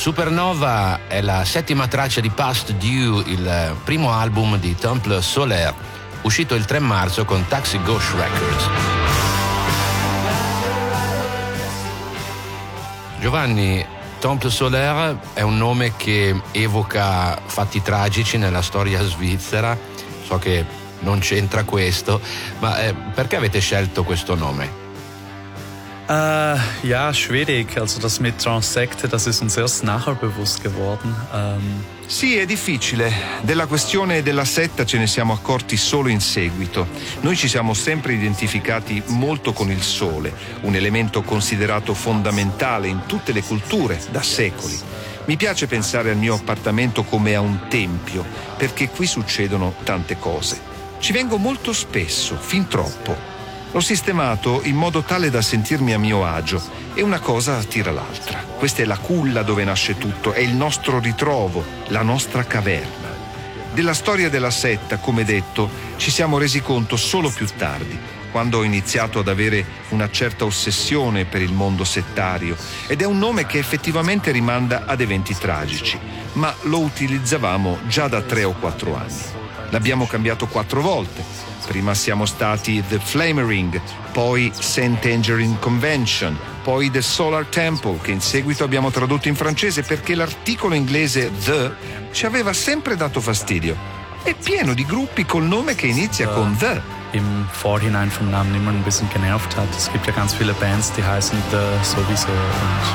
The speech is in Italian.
Supernova è la settima traccia di Past Due, il primo album di Temple Solaire, uscito il 3 marzo con Taxi Gauche Records. Giovanni, Temple Solaire è un nome che evoca fatti tragici nella storia svizzera. So che non c'entra questo, ma perché avete scelto questo nome? Ja, schwierig. Also das mit Transsekte, das ist uns erst nachher bewusst geworden. Sì, è difficile. Della questione della setta ce ne siamo accorti solo in seguito. Noi ci siamo sempre identificati molto con il sole, un elemento considerato fondamentale in tutte le culture da secoli. Mi piace pensare al mio appartamento come a un tempio, perché qui succedono tante cose. Ci vengo molto spesso, fin troppo. L'ho sistemato in modo tale da sentirmi a mio agio e una cosa attira l'altra. Questa è la culla dove nasce tutto, è il nostro ritrovo, la nostra caverna. Della storia della setta, come detto, ci siamo resi conto solo più tardi, quando ho iniziato ad avere una certa ossessione per il mondo settario, ed è un nome che effettivamente rimanda ad eventi tragici, ma lo utilizzavamo già da 3 o 4 anni. L'abbiamo cambiato 4 volte. Prima siamo stati The Flamering, poi St. Tangerine Convention, poi The Solar Temple, che in seguito abbiamo tradotto in francese perché l'articolo inglese The ci aveva sempre dato fastidio. È pieno di gruppi col nome che inizia con The. Im Vorhinein vom Namen immer ein bisschen genervt hat. Es gibt ja ganz viele Bands, die heißen The sowieso.